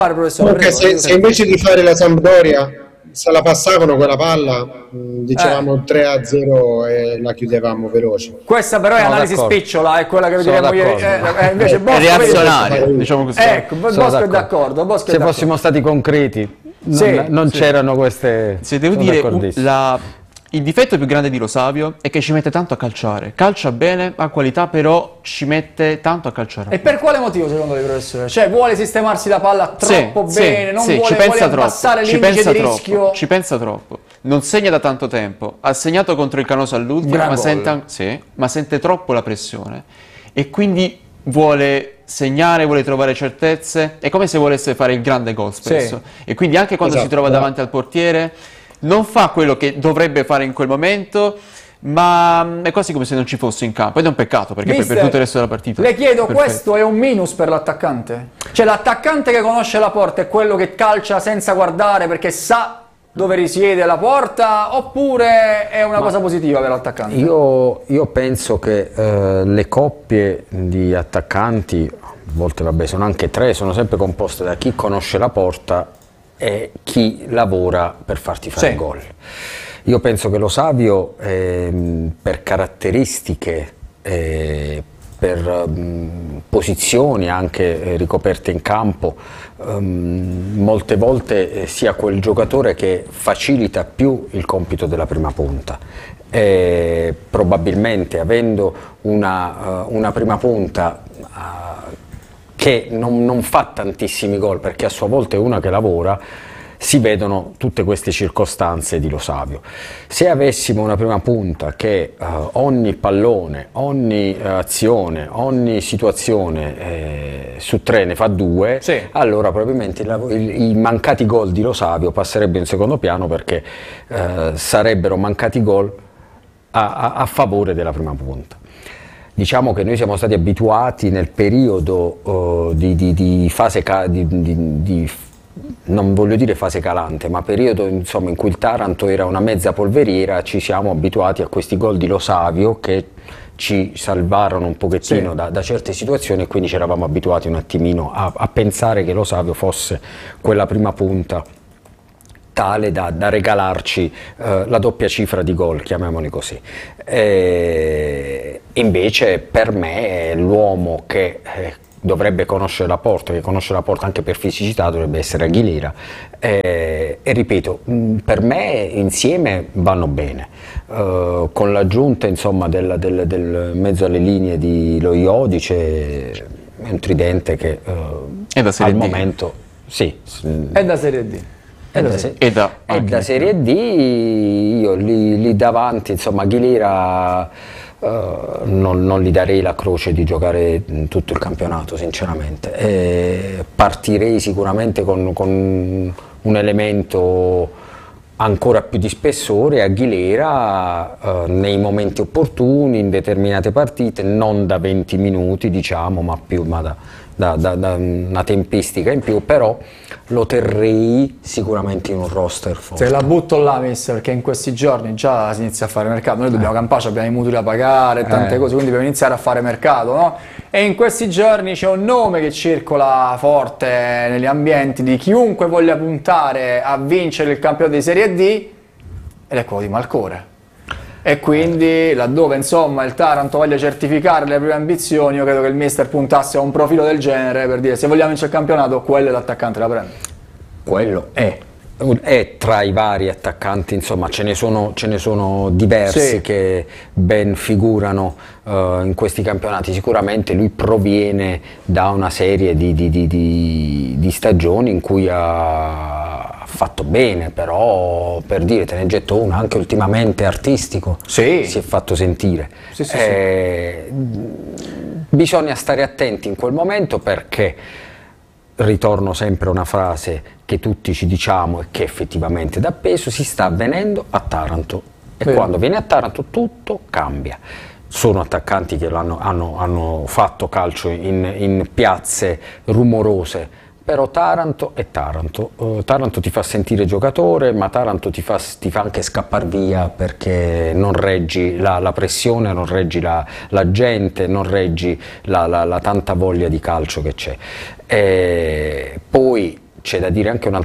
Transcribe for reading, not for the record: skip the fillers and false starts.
professore, Comunque, prego. se invece di fare la Sampdoria se la passavano quella palla, dicevamo 3-0 e la chiudevamo veloce. Questa però è Sono analisi d'accordo. spicciola, è quella che Sono vedremo ieri. d'accordo. Invece È Bosco, reazionario, vedi- diciamo così. ecco, Bosco è d'accordo. Bosco è Se d'accordo. fossimo stati concreti, Sì, non c'erano queste. Se devo sono dire, d'accordissimo. il difetto più grande di Lo Savio è che ci mette tanto a calciare. Calcia bene, ha qualità, però ci mette tanto a calciare. E per quale motivo secondo lei, professore? Cioè vuole sistemarsi la palla troppo bene, non vuole, ci pensa troppo, abbassare ci l'indice pensa di troppo, rischio? ci pensa troppo. Non segna da tanto tempo, ha segnato contro il Canosa all'ultimo, Gran ma gol. ma sente troppo la pressione e quindi vuole segnare, vuole trovare certezze, è come se volesse fare il grande gol spesso. E quindi anche quando si trova davanti al portiere non fa quello che dovrebbe fare in quel momento, ma è quasi come se non ci fosse in campo ed è un peccato perché Mister, per tutto il resto della partita le chiedo, perfetto. questo è un minus per l'attaccante? Cioè l'attaccante che conosce la porta è quello che calcia senza guardare perché sa dove risiede la porta, oppure è una cosa positiva per l'attaccante? Io penso che le coppie di attaccanti, a volte vabbè sono anche tre, sono sempre composte da chi conosce la porta e chi lavora per farti fare gol. Io penso che Lo Savio per caratteristiche, per posizioni anche ricoperte in campo, molte volte sia quel giocatore che facilita più il compito della prima punta. Probabilmente avendo una prima punta che non fa tantissimi gol, perché a sua volta è una che lavora, si vedono tutte queste circostanze di Lo Savio. Se avessimo una prima punta che ogni pallone, ogni azione, ogni situazione su tre ne fa due, allora probabilmente i mancati gol di Lo Savio passerebbero in secondo piano, perché sarebbero mancati gol a favore della prima punta. Diciamo che noi siamo stati abituati nel periodo di fase non voglio dire fase calante, ma periodo insomma in cui il Taranto era una mezza polveriera, ci siamo abituati a questi gol di Lo Savio che ci salvarono un pochettino da certe situazioni, e quindi ci eravamo abituati un attimino a pensare che Lo Savio fosse quella prima punta tale da regalarci la doppia cifra di gol, chiamiamoli così. Invece per me l'uomo che dovrebbe conoscere la porta, che conosce la porta anche per fisicità, dovrebbe essere Aguilera, e ripeto, per me insieme vanno bene, con l'aggiunta insomma del mezzo alle linee di Lo Iodice, è un tridente che al momento è da Serie D. È da Serie D. Io lì davanti, insomma, Aguilera non gli darei la croce di giocare tutto il campionato, sinceramente. Partirei sicuramente con un elemento ancora più di spessore, Aguilera nei momenti opportuni, in determinate partite, non da 20 minuti diciamo, ma da una tempistica in più, però lo terrei sicuramente in un roster forte. Se la butto là, mister, perché in questi giorni già si inizia a fare mercato, noi dobbiamo campare, abbiamo i mutui da pagare, tante cose, quindi dobbiamo iniziare a fare mercato, no? E in questi giorni c'è un nome che circola forte negli ambienti di chiunque voglia puntare a vincere il campionato di Serie D, ed è quello di Malcore. E quindi laddove insomma il Taranto voglia certificare le proprie ambizioni, io credo che il mister puntasse a un profilo del genere per dire: se vogliamo vincere il campionato, quello è l'attaccante da prendere. Quello è tra i vari attaccanti, insomma ce ne sono diversi che ben figurano in questi campionati. Sicuramente lui proviene da una serie di stagioni in cui ha fatto bene, però per dire, te ne getto uno anche ultimamente artistico, si è fatto sentire. Bisogna stare attenti in quel momento, perché ritorno sempre a una frase che tutti ci diciamo e che effettivamente dà peso: si sta avvenendo a Taranto, e quando viene a Taranto tutto cambia. Sono attaccanti che hanno fatto calcio in piazze rumorose, però Taranto è Taranto. Taranto ti fa sentire giocatore, ma Taranto ti fa anche scappare via, perché non reggi la pressione, non reggi la gente, non reggi la tanta voglia di calcio che c'è. Poi c'è da dire anche un'altra